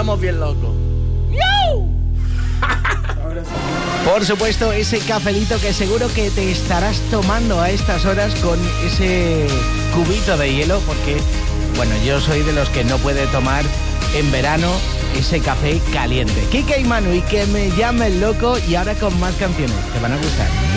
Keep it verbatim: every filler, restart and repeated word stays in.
estamos bien locos. Por supuesto, ese cafelito que seguro que te estarás tomando a estas horas con ese cubito de hielo, porque, bueno, yo soy de los que no puede tomar en verano ese café caliente. Kike y Manu, y que me llamen loco, y ahora con más canciones, te van a gustar.